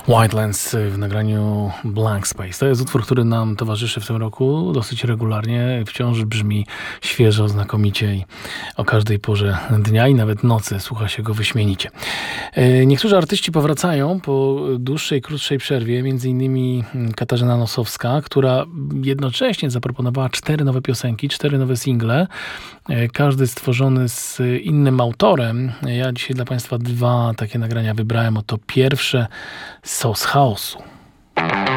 Wildlands w nagraniu Blank Space. To jest utwór, który nam towarzyszy w tym roku dosyć regularnie. Wciąż brzmi świeżo, znakomicie i o każdej porze dnia i nawet nocy słucha się go wyśmienicie. Niektórzy artyści powracają po dłuższej, krótszej przerwie, między innymi Katarzyna Nosowska, która jednocześnie zaproponowała 4 nowe piosenki, 4 nowe single, każdy stworzony z innym autorem. Ja dzisiaj dla Państwa 2 takie nagrania wybrałem. Oto pierwsze, Sos Chaosu.